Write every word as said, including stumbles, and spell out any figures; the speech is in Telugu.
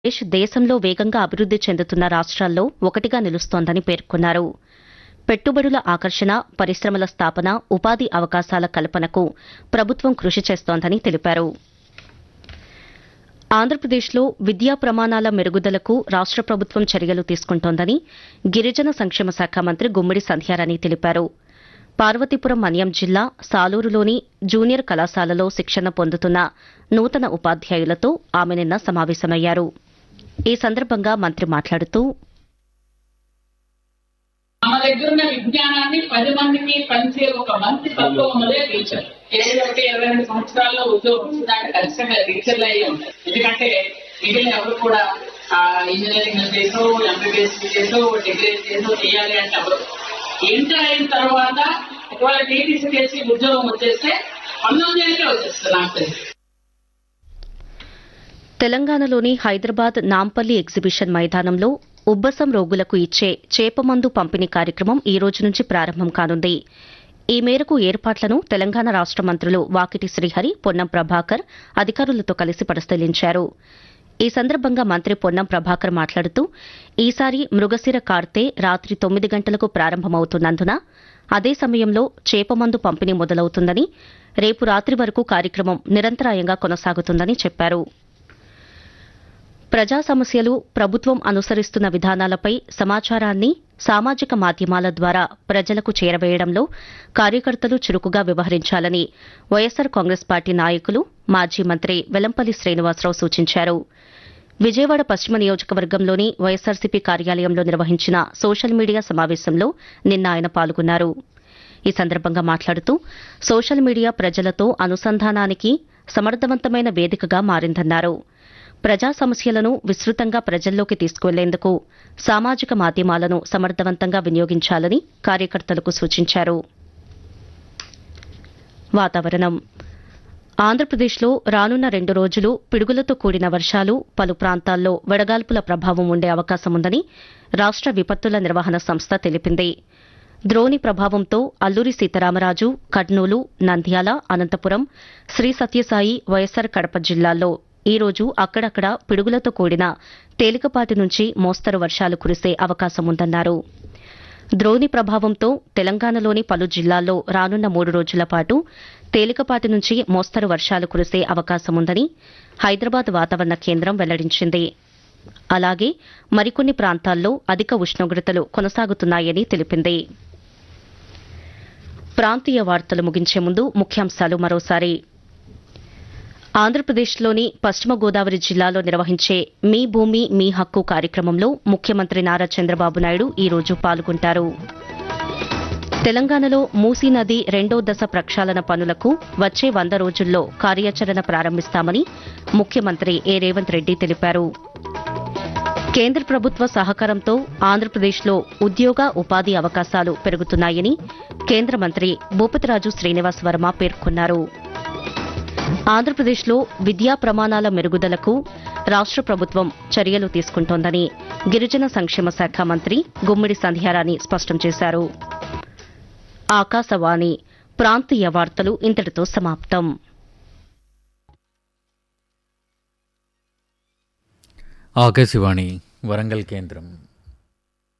దేశ్ దేశంలో వేగంగా అభివృద్ది చెందుతున్న రాష్ట్రాల్లో ఒకటిగా నిలుస్తోందని పేర్కొన్నారు. పెట్టుబడుల ఆకర్షణ, పరిశ్రమల స్థాపన, ఉపాధి అవకాశాల కల్పనకు ప్రభుత్వం కృషి చేస్తోందని తెలిపారు. ఆంధ్రప్రదేశ్లో విద్యా ప్రమాణాల మెరుగుదలకు రాష్ట ప్రభుత్వం చర్యలు తీసుకుంటోందని గిరిజన సంక్షేమ శాఖ మంత్రి గుమ్మిడి సంధ్యారాణి తెలిపారు. పార్వతీపురం మన్యం జిల్లా సాలూరులోని జూనియర్ కళాశాలలో శిక్షణ పొందుతున్న నూతన ఉపాధ్యాయులతో ఆమె నిన్న సమావేశమయ్యారు. ఈ సందర్భంగా మంత్రి మాట్లాడుతూ మన దగ్గర ఉన్న విజ్ఞానాన్ని పది మందికి పంచే ఒక మంచి తత్వం ఉన్నదే టీచర్. ఏడు ఒకటి ఇరవై రెండు సంవత్సరాల్లో ఉద్యోగం వచ్చిందంటే ఖచ్చితంగా టీచర్లు అయ్యి ఉంటారు. ఎందుకంటే మిగిలిన ఎవరు కూడా ఇంజనీరింగ్ చేసో, ఎంబీబీఎస్ చేసో, డిగ్రీ చేసో చేయాలి అంటే ఎవరు ఇంటర్ అయిన తర్వాత ఒకవేళ టీటీసీ చేసి ఉద్యోగం వచ్చేస్తే పంతొమ్మిది ఏళ్ళకే వచ్చేస్తుంది నాకు తెలిసి. తెలంగాణలోని హైదరాబాద్ నాంపల్లి ఎగ్జిబిషన్ మైదానంలో ఉబ్బసం రోగులకు ఇచ్చే చేపమందు పంపిణీ కార్యక్రమం ఈ రోజు నుంచి ప్రారంభం కానుంది. ఈ మేరకు ఏర్పాట్లను తెలంగాణ రాష్ట మంత్రులు వాకిటి శ్రీహరి, పొన్నం ప్రభాకర్ అధికారులతో కలిసి పరిశీలించారు. ఈ సందర్భంగా మంత్రి పొన్నం ప్రభాకర్ మాట్లాడుతూ ఈసారి మృగశిర కార్తె రాత్రి తొమ్మిది గంటలకు ప్రారంభమవుతున్నందున అదే సమయంలో చేపమందు పంపిణీ మొదలవుతుందని, రేపు రాత్రి వరకు కార్యక్రమం నిరంతరాయంగా కొనసాగుతుందని చెప్పారు. ప్రజా సమస్యలు, ప్రభుత్వం అనుసరిస్తున్న విధానాలపై సమాచారాన్ని సామాజిక మాధ్యమాల ద్వారా ప్రజలకు చేరవేయడంలో కార్యకర్తలు చురుకుగా వ్యవహరించాలని వైఎస్సార్ కాంగ్రెస్ పార్టీ నాయకులు, మాజీ మంత్రి వెల్లంపల్లి శ్రీనివాసరావు సూచించారు. విజయవాడ పశ్చిమ నియోజకవర్గంలోని వైఎస్సార్సీపీ కార్యాలయంలో నిర్వహించిన సోషల్ మీడియా సమావేశంలో నిన్న ఆయన పాల్గొన్నారు. ఈ సందర్భంగా మాట్లాడుతూ సోషల్ మీడియా ప్రజలతో అనుసంధానానికి సమర్థవంతమైన వేదికగా మారిందన్నారు. ప్రజా సమస్యలను విస్తృతంగా ప్రజల్లోకి తీసుకువెళ్లేందుకు సామాజిక మాధ్యమాలను సమర్థవంతంగా వినియోగించాలని కార్యకర్తలకు సూచించారు. వాతావరణం. ఆంధ్రప్రదేశ్లో రానున్న రెండు రోజులు పిడుగులతో కూడిన వర్షాలు, పలు ప్రాంతాల్లో వడగాల్పుల ప్రభావం ఉండే అవకాశముందని రాష్ట విపత్తుల నిర్వహణ సంస్థ తెలిపింది. ద్రోణి ప్రభావంతో అల్లూరి సీతారామరాజు, కర్నూలు, నంద్యాల, అనంతపురం, శ్రీ సత్యసాయి, వైఎస్సార్ కడప జిల్లాల్లో ఈ రోజు అక్కడక్కడ పిడుగులతో కూడిన తేలికపాటి నుంచి మోస్తరు వర్షాలు కురిసే అవకాశముందన్నారు. ద్రోణి ప్రభావంతో తెలంగాణలోని పలు జిల్లాల్లో రానున్న మూడు రోజుల పాటు తేలికపాటి నుంచి మోస్తరు వర్షాలు కురిసే అవకాశముందని హైదరాబాద్ వాతావరణ కేంద్రం వెల్లడించింది. అలాగే మరికొన్ని ప్రాంతాల్లో అధిక ఉష్ణోగ్రతలు కొనసాగుతున్నాయని తెలిపింది. ప్రాంతీయ వార్తలు ముగించే ముందు ముఖ్యాంశాలు మరోసారి. ఆంధ్రప్రదేశ్లోని పశ్చిమ గోదావరి జిల్లాలో నిర్వహించే మీ భూమి మీ హక్కు కార్యక్రమంలో ముఖ్యమంత్రి నారా చంద్రబాబు నాయుడు ఈ రోజు పాల్గొంటారు. తెలంగాణలో మూసీ నది రెండో దశ ప్రక్షాళన పనులకు వచ్చే వంద రోజుల్లో కార్యాచరణ ప్రారంభిస్తామని ముఖ్యమంత్రి ఏ రేవంత్ రెడ్డి తెలిపారు. కేంద్ర ప్రభుత్వ సహకారంతో ఆంధ్రప్రదేశ్లో ఉద్యోగ, ఉపాధి అవకాశాలు పెరుగుతున్నాయని కేంద్ర మంత్రి భూపతిరాజు శ్రీనివాస్ వర్మ పేర్కొన్నారు. ఆంధ్రప్రదేశ్లో విద్యా ప్రమాణాల మెరుగుదలకు రాష్ట ప్రభుత్వం చర్యలు తీసుకుంటోందని గిరిజన సంక్షేమ శాఖ మంత్రి గుమ్మిడి సంధ్యారాణి స్పష్టం చేశారు. ఆకాశవాణి ప్రాంతీయ వార్తలు ఇంతటితో సమాప్తం. ఆకాశవాణి వరంగల్ కేంద్రం.